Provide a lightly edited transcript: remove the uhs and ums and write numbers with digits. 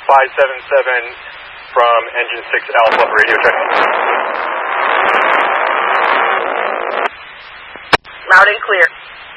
577 from Engine 6 Alpha, radio check. Loud and clear.